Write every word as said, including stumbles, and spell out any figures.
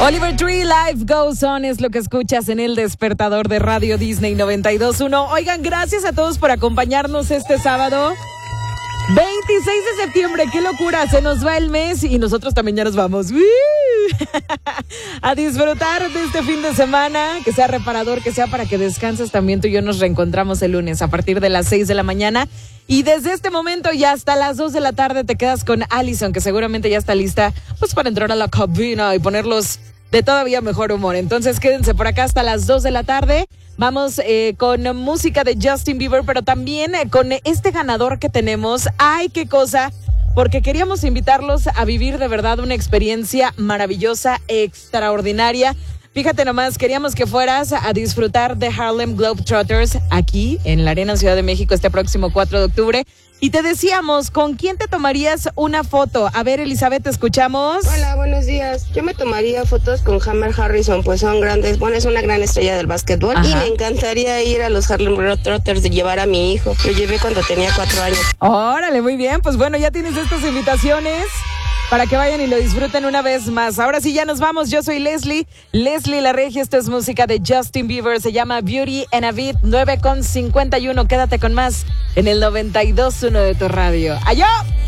Oliver Tree, Life Goes On es lo que escuchas en el despertador de Radio Disney noventa y dos punto uno. Oigan, gracias a todos por acompañarnos este sábado veintiséis de septiembre. ¡Qué locura! Se nos va el mes y nosotros también ya nos vamos. A disfrutar de este fin de semana, que sea reparador, que sea para que descanses. También tú y yo nos reencontramos el lunes a partir de las seis de la mañana. Y desde este momento y hasta las dos de la tarde te quedas con Allison, que seguramente ya está lista pues para entrar a la cabina y ponerlos de todavía mejor humor. Entonces quédense por acá hasta las dos de la tarde. Vamos eh, con música de Justin Bieber, pero también eh, con este ganador que tenemos. ¡Ay, qué cosa! Porque queríamos invitarlos a vivir de verdad una experiencia maravillosa, extraordinaria. Fíjate nomás, queríamos que fueras a disfrutar de Harlem Globetrotters aquí en la Arena Ciudad de México este próximo cuatro de octubre. Y te decíamos, ¿con quién te tomarías una foto? A ver, Elizabeth, ¿te escuchamos? Hola, buenos días. Yo me tomaría fotos con Hammer Harrison, pues son grandes, bueno, es una gran estrella del básquetbol. Ajá. Y me encantaría ir a los Harlem Globetrotters de llevar a mi hijo. Lo llevé cuando tenía cuatro años. Órale, muy bien. Pues bueno, ya tienes estas invitaciones para que vayan y lo disfruten una vez más. Ahora sí, ya nos vamos. Yo soy Leslie. Leslie La Regia. Esto es música de Justin Bieber. Se llama Beauty and a Beat. nueve con cincuenta y uno. Quédate con más en el noventa y dos punto uno de tu radio. ¡Ayó!